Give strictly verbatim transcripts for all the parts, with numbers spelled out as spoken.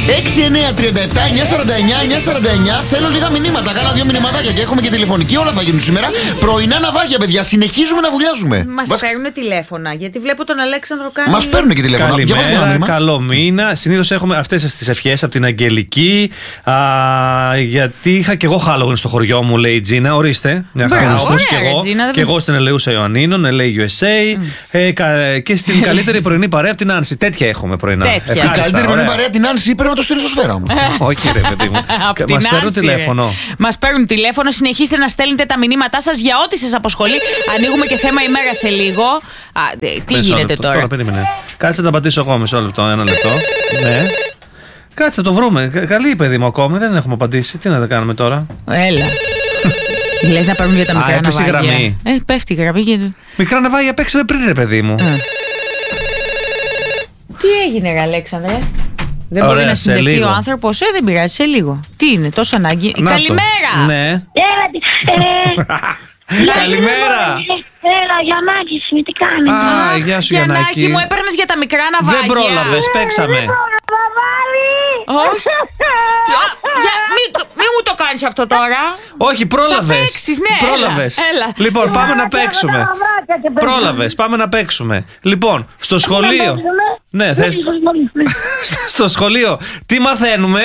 έξι εννιά τριάντα επτά εννιά σαράντα εννιά εννιά σαράντα εννιά. Θέλω λίγα μηνύματα. Κάνα δύο μηνυματάκια και έχουμε και τηλεφωνική. Όλα θα γίνουν σήμερα. Πρωινά ναυάγια, παιδιά. Συνεχίζουμε να βουλιάζουμε. Μας Βασ... παίρνουν τηλέφωνα. Γιατί βλέπω τον Αλέξανδρο κάνει. Μας παίρνουν και τηλέφωνα. Καλημέρα, καλό μήνα. Συνήθως έχουμε αυτές τις ευχές από την Αγγελική. Α, γιατί είχα και εγώ Halloween στο χωριό μου, λέει η Τζίνα. Ορίστε. Μια χαρά όμως και εγώ. Τζίνα, και εγώ στην Ελεούσα Ιωαννίνων, ελ έι γιου ες έι. Mm. Ε, και στην καλύτερη πρωινή παρέα από την Άνση. Τέτοια έχουμε πρωινά. Τέτοια. Η καλύτερη πρωινή παρέα από την Άνση πρέπει να το στείλει στο σφαίρα μου. Όχι, ρε παιδί μου. Μας παίρνουν τηλέφωνο. Μας παίρνουν τηλέφωνο. Συνεχίστε να στέλνετε τα μηνύματά σας για ό,τι σας απασχολεί. Ανοίγουμε και θέμα ημέρα σε λίγο. Α, τι Μεσό γίνεται λεπτό, τώρα. τώρα περίμενε. Κάτσε να τα πατήσω εγώ μισό λεπτό, ένα λεπτό. Ναι. Κάτσε να το βρούμε. Καλή παιδί μου ακόμη, δεν έχουμε απαντήσει. Τι να τα κάνουμε τώρα. Έλα. Λες να παίρνουν για τα μικρά ναυάγια. Γραμμή. Ε, πέφτει η γραμμή. Και... Μικρά ναυάγια παίξαμε πριν, ρε παιδί μου. Ε. Τι έγινε, ρε Αλέξανδρε. Δεν Ωραία, μπορεί να συνδεθεί λίγο. ο άνθρωπος. Ε, δεν πειράζει, σε λίγο. Τι είναι, τόσο ανάγκη. Να Καλημέρα! Το. Ναι. Καλημέρα! Έλα, Γιαννάκη, τι κάνεις? Α, γεια σου Γιαννάκη. Γιαννάκη, μου έπαιρνες για τα μικρά ναυάγια. Δεν πρόλαβες, παίξαμε. Όχι. Μη μου το κάνεις αυτό τώρα. Όχι, πρόλαβες. Θα παίξεις, ναι. Πρόλαβες. Έλα. Λοιπόν, πάμε να παίξουμε. Πρόλαβες, πάμε να παίξουμε. Λοιπόν, στο σχολείο. Ναι, θες. Στο σχολείο, τι μαθαίνουμε?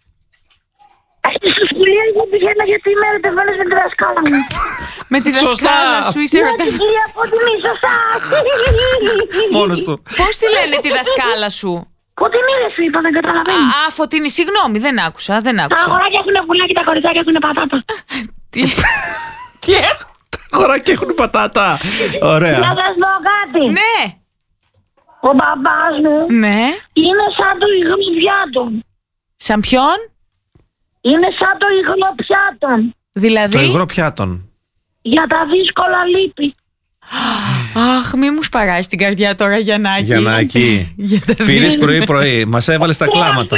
Στο σχολείο εγώ πηγαίνα γιατί είμαι ερωτευμένος με τη δασκάλα μου. Με τη δασκάλα σου είσαι ερωτευμένος. κυρία Φωτεινή, σωστά. Μόνος του. Πώς τη λένε τη δασκάλα σου? Φωτεινή δεν σου είπα, δεν καταλαβαίνεις. Α, Φωτεινή, συγγνώμη, δεν άκουσα, δεν Τα άκουσα. αγοράκια έχουν πουλάκι, τα κοριτσάκια έχουν πατάτα. Τι Τι έχουν? Τα αγοράκια έχουν πατάτα. Ωραία. Να σας πω κάτι. Ναι. Ο μπαμπάς μου Ναι. είναι σαν το υγρό πιάτο. Σαν ποιον? Είναι σαν το υγρό πιάτο. Δηλαδή? Το υγρό πιάτον. Για τα δύσκολα λύπη. Αχ, μη μου σπαράς την καρδιά τώρα, Γιαννάκη. Γιαννάκη. Πήρες πρωί-πρωί. Μας έβαλες τα κλάματα.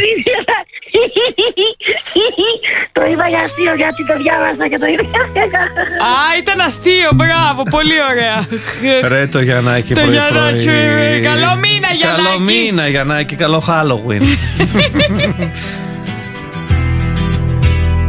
Το είπα για αστείο, γιατί το διάβασα και το είδα. Α, ήταν αστείο, μπράβο, πολύ ωραία. Ρε το Γιαννάκη Το πρωί-πρωί. Γιαννάκη, καλό μήνα Γιαννάκη. Καλό μήνα Γιαννάκη, καλό Halloween.